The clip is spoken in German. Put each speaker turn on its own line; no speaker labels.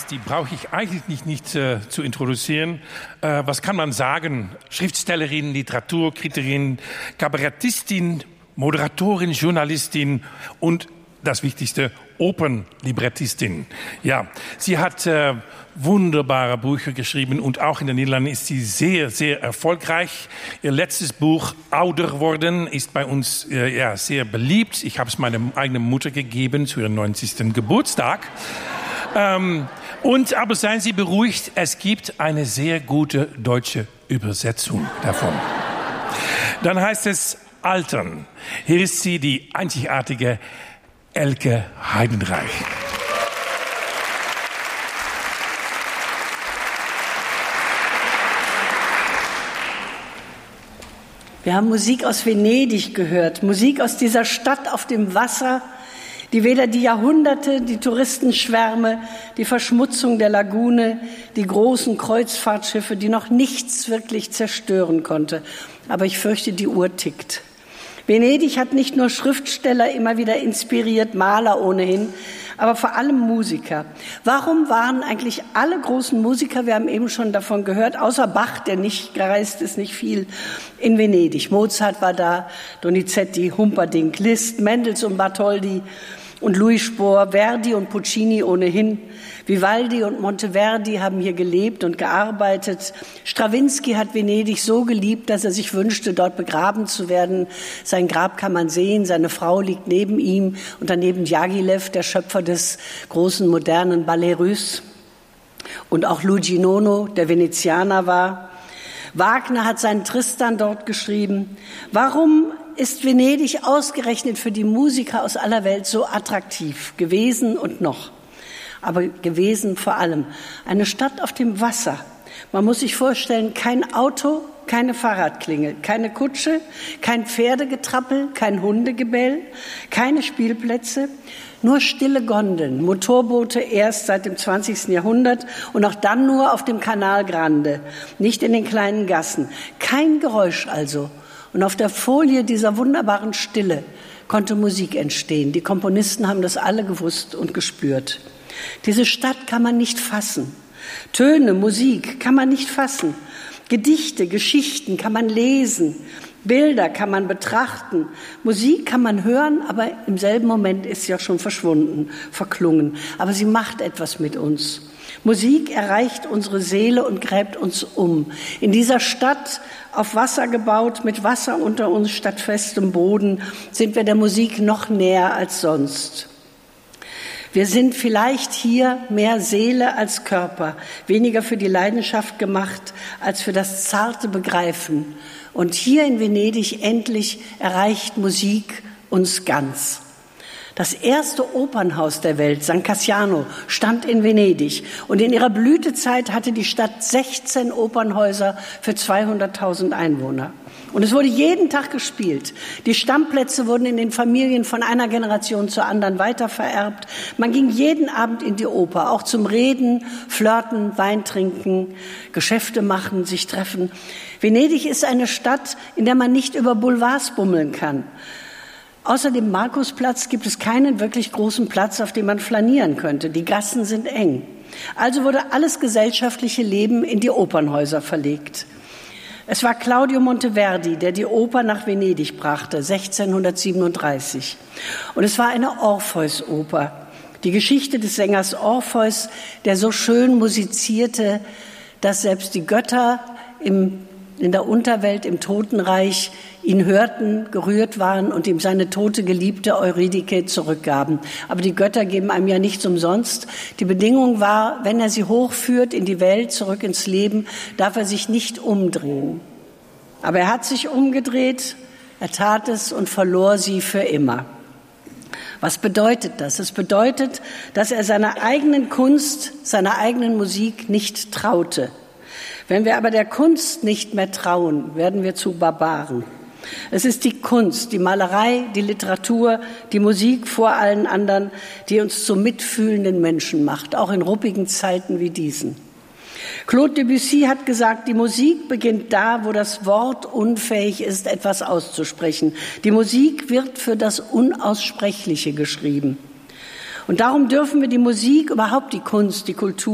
die brauche ich eigentlich nicht zu introduzieren. Was kann man sagen? Schriftstellerin, Literaturkritikerin, Kabarettistin, Moderatorin, Journalistin und das Wichtigste, Opernlibrettistin. Ja, sie hat wunderbare Bücher geschrieben und auch in den Niederlanden ist sie sehr, sehr erfolgreich. Ihr letztes Buch, Ouder worden, ist bei uns sehr beliebt. Ich habe es meiner eigenen Mutter gegeben zu ihrem 90. Geburtstag. Aber seien Sie beruhigt, es gibt eine sehr gute deutsche Übersetzung davon. Dann heißt es Altern. Hier ist sie, die einzigartige Elke Heidenreich.
Wir haben Musik aus Venedig gehört, Musik aus dieser Stadt auf dem Wasser, die weder die Jahrhunderte, die Touristenschwärme, die Verschmutzung der Lagune, die großen Kreuzfahrtschiffe, die noch nichts wirklich zerstören konnte. Aber ich fürchte, die Uhr tickt. Venedig hat nicht nur Schriftsteller immer wieder inspiriert, Maler ohnehin, aber vor allem Musiker. Warum waren eigentlich alle großen Musiker, wir haben eben schon davon gehört, außer Bach, der nicht gereist ist, nicht viel, in Venedig? Mozart war da, Donizetti, Humperdinck, Liszt, Mendelssohn, Bartholdy und Louis Spohr, Verdi und Puccini ohnehin. Vivaldi und Monteverdi haben hier gelebt und gearbeitet. Strawinsky hat Venedig so geliebt, dass er sich wünschte, dort begraben zu werden. Sein Grab kann man sehen, seine Frau liegt neben ihm und daneben Djagilev, der Schöpfer des großen modernen Ballet Russe. Und auch Luigi Nono, der Venezianer war. Wagner hat seinen Tristan dort geschrieben. Warum ist Venedig ausgerechnet für die Musiker aus aller Welt so attraktiv gewesen und noch? Aber gewesen vor allem eine Stadt auf dem Wasser. Man muss sich vorstellen, kein Auto, keine Fahrradklingel, keine Kutsche, kein Pferdegetrappel, kein Hundegebell, keine Spielplätze, nur stille Gondeln, Motorboote erst seit dem 20. Jahrhundert und auch dann nur auf dem Canal Grande, nicht in den kleinen Gassen. Kein Geräusch also. Und auf der Folie dieser wunderbaren Stille konnte Musik entstehen. Die Komponisten haben das alle gewusst und gespürt. Diese Stadt kann man nicht fassen. Töne, Musik kann man nicht fassen. Gedichte, Geschichten kann man lesen. Bilder kann man betrachten. Musik kann man hören, aber im selben Moment ist sie auch schon verschwunden, verklungen. Aber sie macht etwas mit uns. Musik erreicht unsere Seele und gräbt uns um. In dieser Stadt, auf Wasser gebaut, mit Wasser unter uns statt festem Boden, sind wir der Musik noch näher als sonst. Wir sind vielleicht hier mehr Seele als Körper, weniger für die Leidenschaft gemacht als für das zarte Begreifen. Und hier in Venedig endlich erreicht Musik uns ganz. Das erste Opernhaus der Welt, San Cassiano, stand in Venedig. Und in ihrer Blütezeit hatte die Stadt 16 Opernhäuser für 200.000 Einwohner. Und es wurde jeden Tag gespielt. Die Stammplätze wurden in den Familien von einer Generation zur anderen weitervererbt. Man ging jeden Abend in die Oper, auch zum Reden, Flirten, Wein trinken, Geschäfte machen, sich treffen. Venedig ist eine Stadt, in der man nicht über Boulevards bummeln kann. Außer dem Markusplatz gibt es keinen wirklich großen Platz, auf dem man flanieren könnte. Die Gassen sind eng. Also wurde alles gesellschaftliche Leben in die Opernhäuser verlegt. Es war Claudio Monteverdi, der die Oper nach Venedig brachte, 1637. Und es war eine Orpheus-Oper. Die Geschichte des Sängers Orpheus, der so schön musizierte, dass selbst die Götter in der Unterwelt, im Totenreich, ihn hörten, gerührt waren und ihm seine tote Geliebte Eurydike zurückgaben. Aber die Götter geben einem ja nichts umsonst. Die Bedingung war, wenn er sie hochführt in die Welt, zurück ins Leben, darf er sich nicht umdrehen. Aber er hat sich umgedreht, er tat es und verlor sie für immer. Was bedeutet das? Es bedeutet, dass er seiner eigenen Kunst, seiner eigenen Musik nicht traute. Wenn wir aber der Kunst nicht mehr trauen, werden wir zu Barbaren. Es ist die Kunst, die Malerei, die Literatur, die Musik vor allen anderen, die uns zu mitfühlenden Menschen macht, auch in ruppigen Zeiten wie diesen. Claude Debussy hat gesagt, die Musik beginnt da, wo das Wort unfähig ist, etwas auszusprechen. Die Musik wird für das Unaussprechliche geschrieben. Und darum dürfen wir die Musik, überhaupt die Kunst, die Kultur,